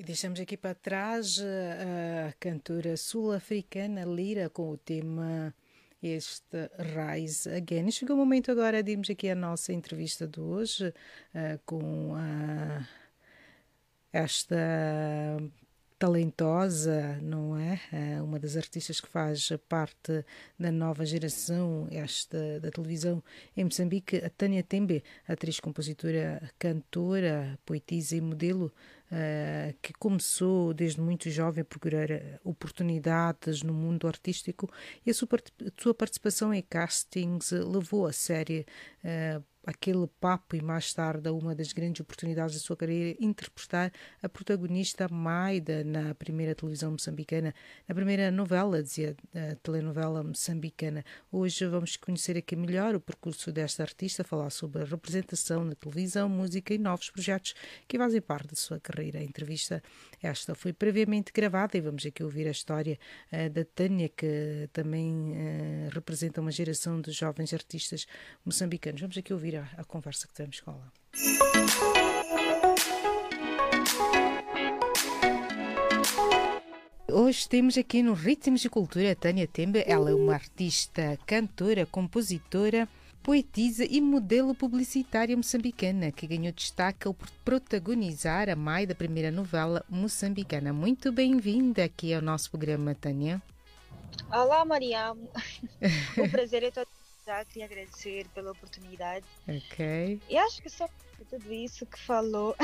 E deixamos aqui para trás a cantora sul-africana Lira com o tema este Rise Again. E chegou o momento agora de irmos aqui à nossa entrevista de hoje com esta talentosa, não é? Uma das artistas que faz parte da nova geração da televisão em Moçambique, a Tânia Tembe, atriz, compositora, cantora, poetisa e modelo, que começou desde muito jovem a procurar oportunidades no mundo artístico, e a sua participação em castings levou a série aquele papo, e mais tarde uma das grandes oportunidades da sua carreira, interpretar a protagonista Maida na primeira televisão moçambicana, na primeira novela, dizia a telenovela moçambicana. Hoje vamos conhecer aqui melhor o percurso desta artista, falar sobre a representação na televisão, música e novos projetos que fazem parte da sua carreira. A entrevista esta foi previamente gravada e vamos aqui ouvir a história da Tânia, que também representa uma geração de jovens artistas moçambicanos. Vamos aqui ouvir a conversa que tivemos com ela. Hoje temos aqui no Ritmos de Cultura a Tânia Tembe. Ela é uma artista, cantora, compositora, poetisa e modelo publicitária moçambicana que ganhou destaque ao protagonizar a Mai da primeira novela moçambicana. Muito bem-vinda aqui ao nosso programa, Tânia. Olá, Maria. O prazer é todo. Já queria agradecer pela oportunidade. Ok. E acho que só tudo isso que falou.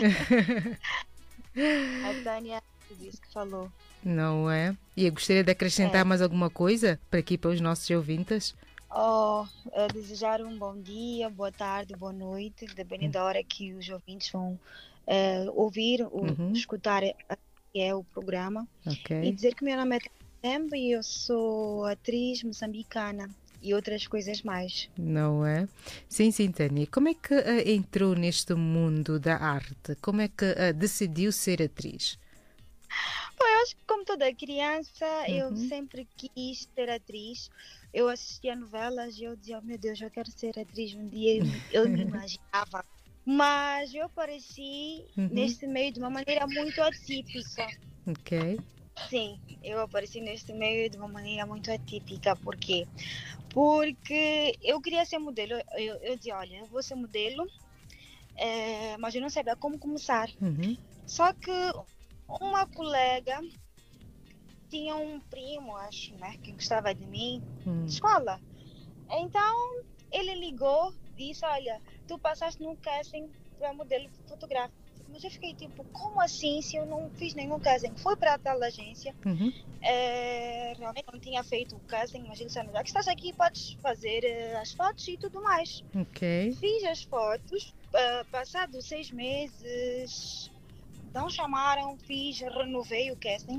A Tânia, tudo isso que falou. Não é? E eu gostaria de acrescentar mais alguma coisa para aqui para os nossos ouvintes? Desejar um bom dia, boa tarde, boa noite, dependendo da hora que os ouvintes vão ouvir ou escutar o programa. Ok. E dizer que meu nome é Tembe e eu sou atriz moçambicana. E outras coisas mais. Não é? Sim, Tânia. Como é que entrou neste mundo da arte? Como é que decidiu ser atriz? Bom, eu acho que como toda criança, eu sempre quis ser atriz. Eu assistia novelas e eu dizia, oh, meu Deus, eu quero ser atriz um dia. Eu me imaginava. Mas eu apareci neste meio de uma maneira muito atípica. Ok. Sim, eu apareci neste meio de uma maneira muito atípica. Por quê? Porque eu queria ser modelo. Eu dizia, olha, eu vou ser modelo, mas eu não sabia como começar. Só que uma colega tinha um primo, acho, né, que gostava de mim, de escola. Então, ele ligou e disse, olha, tu passaste no casting para modelo fotográfico. Mas eu fiquei tipo, como assim se eu não fiz nenhum casting? Fui para a tal agência, realmente não tinha feito o casting, mas ele disse, já que estás aqui podes fazer as fotos e tudo mais. Ok. Fiz as fotos, passado 6 meses, não chamaram, renovei o casting,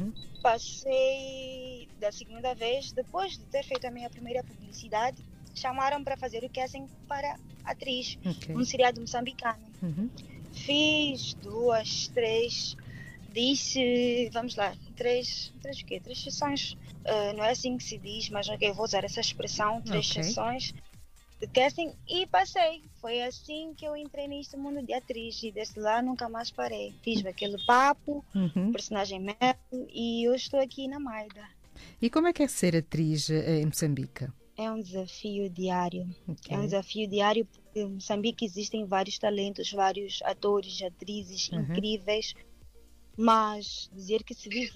passei da segunda vez, depois de ter feito a minha primeira publicidade, chamaram para fazer o casting para atriz, um seriado moçambicano. Fiz 2, 3, disse, vamos lá, três sessões, não é assim que se diz, mas ok, vou usar essa expressão, 3 sessões de casting e passei. Foi assim que eu entrei neste mundo de atriz e desde lá nunca mais parei. Fiz aquele papo, personagem Mel e eu estou aqui na Maida. E como é que é ser atriz em Moçambique? É um desafio diário. É um desafio diário porque em Moçambique existem vários talentos, vários atores, atrizes incríveis, mas dizer que se vive